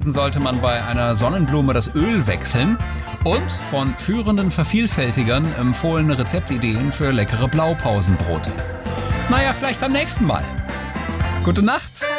Weihnachten sollte man bei einer Sonnenblume das Öl wechseln. Und von führenden Vervielfältigern empfohlene Rezeptideen für leckere Blaupausenbrote. Naja, vielleicht beim nächsten Mal. Gute Nacht.